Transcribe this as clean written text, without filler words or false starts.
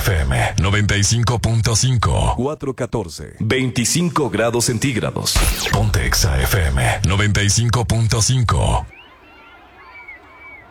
FM 95.5. 414. 25 grados centígrados. Ponte Exa FM 95.5.